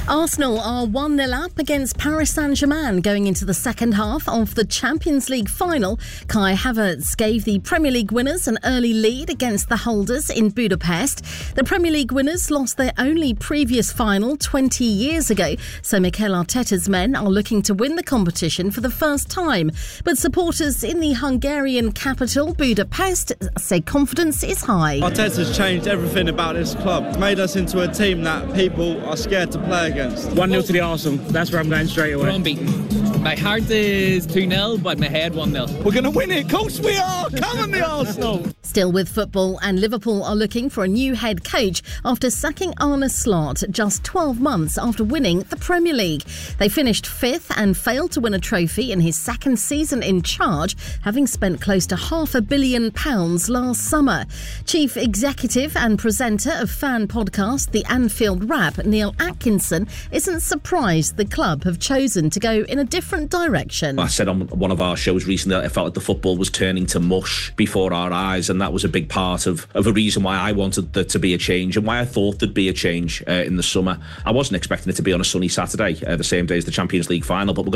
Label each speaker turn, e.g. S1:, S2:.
S1: Arsenal are 1-0 up against Paris Saint-Germain going into the second half of the Champions League final. Kai Havertz gave the Premier League winners an early lead against the holders in Budapest. The Premier League winners lost their only previous final 20 years ago, so Mikel Arteta's men are looking to win the competition for the first time. But supporters in the Hungarian capital, Budapest, say confidence is high.
S2: Arteta's changed everything about this club. It's made us into a team that people are scared to play against.
S3: 1-0 to the Arsenal. That's where I'm going straight away.
S4: We're unbeaten. My heart is 2-0, but my head 1-0.
S2: We're going to win it. Of course we are. Come on, the Arsenal.
S1: Still with football, and Liverpool are looking for a new head coach after sacking Arne Slot just 12 months after winning the Premier League. They finished 5th and failed to win a trophy in his second season in charge, having spent close to £500 million last summer. Chief Executive and presenter of fan podcast The Anfield Wrap, Neil Atkinson, isn't surprised the club have chosen to go in a different direction.
S5: I said on one of our shows recently that I felt like the football was turning to mush before our eyes, and that was a big part of a reason why I wanted there to be a change and why I thought there'd be a change in the summer. I wasn't expecting it to be on a sunny Saturday, the same day as the Champions League final, but we're